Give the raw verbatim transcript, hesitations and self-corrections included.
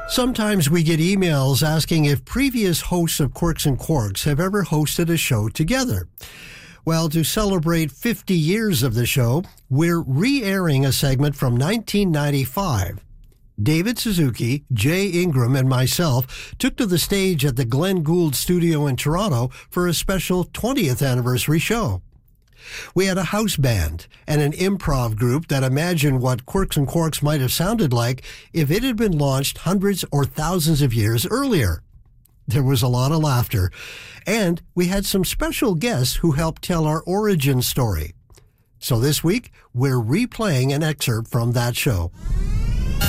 Sometimes we get emails asking if previous hosts of Quirks and Quarks have ever hosted a show together. Well, to celebrate fifty years of the show, we're re-airing a segment from nineteen ninety-five. David Suzuki, Jay Ingram, and myself took to the stage at the Glenn Gould Studio in Toronto for a special twentieth anniversary show. We had a house band and an improv group that imagined what Quirks and Quarks might have sounded like if it had been launched hundreds or thousands of years earlier. There was a lot of laughter, and we had some special guests who helped tell our origin story. So this week, we're replaying an excerpt from that show.